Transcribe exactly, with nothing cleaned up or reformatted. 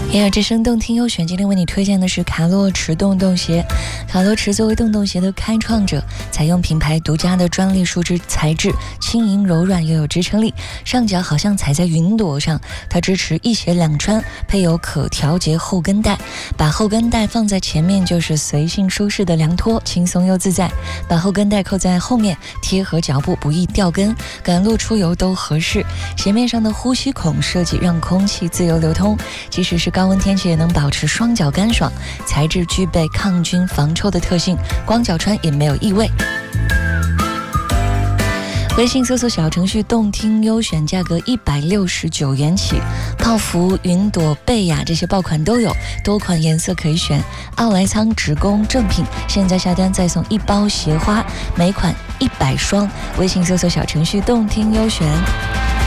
音乐之声动听优选，今天为你推荐的是卡洛驰洞洞鞋。卡洛驰作为洞洞鞋的开创者，采用品牌独家的专利树脂材质，轻盈柔软又有支撑力，上脚好像踩在云朵上。它支持一鞋两穿，配有可调节后跟带，把后跟带放在前面就是随性舒适的凉拖，轻松又自在。把后跟带扣在后面，贴合脚部不易掉跟，赶路出游都合适。鞋面上的呼吸孔设计让空气自由流通，即使是高温天气也能保持双脚干爽，材质具备抗菌防臭的特性，光脚穿也没有异味。微信搜索小程序动听优选，价格一百六十九元起，泡芙、云朵、贝雅这些爆款都有，多款颜色可以选。奥莱仓只供正品，现在下单再送一包鞋花，每款一百双。微信搜索小程序动听优选。